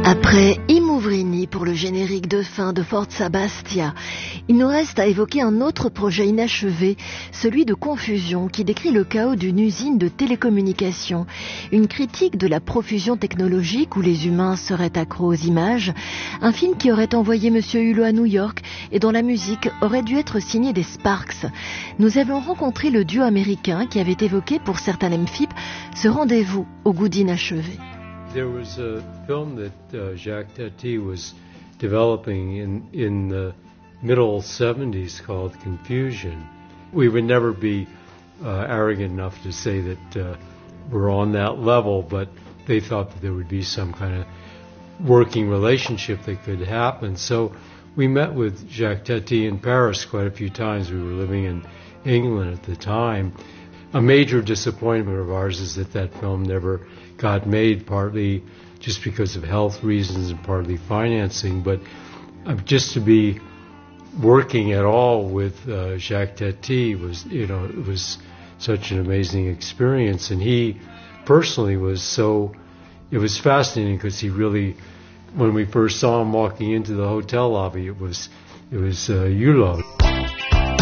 Après Imouvrini pour le générique de fin de Forza Bastia, il nous reste à évoquer un autre projet inachevé, celui de Confusion, qui décrit le chaos d'une usine de télécommunications. Une critique de la profusion technologique où les humains seraient accros aux images. Un film qui aurait envoyé Monsieur Hulot à New York et dont la musique aurait dû être signée des Sparks. Nous avions rencontré le duo américain qui avait évoqué pour certains LMFIP ce rendez-vous au goût d'inachevé. There was a film that Jacques Tati was developing in the middle 70s called Confusion. We would never be arrogant enough to say that we're on that level, but they thought that there would be some kind of working relationship that could happen. So we met with Jacques Tati in Paris quite a few times. We were living in England at the time. A major disappointment of ours is that film never got made, partly just because of health reasons and partly financing. But just to be working at all with Jacques Tati was, it was such an amazing experience. And he personally was it was fascinating because he really, when we first saw him walking into the hotel lobby, it was Hulot.